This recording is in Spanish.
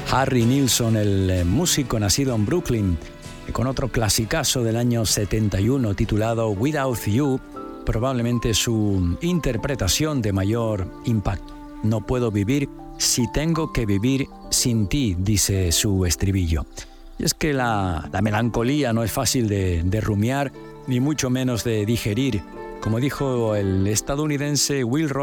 Harry Nilsson, el músico nacido en Brooklyn, con otro clasicazo del año 71 titulado Without You, probablemente su interpretación de mayor impacto. No puedo vivir si tengo que vivir sin ti, dice su estribillo. Y es que la melancolía no es fácil de rumiar, ni mucho menos de digerir. Como dijo el estadounidense Will Rogers,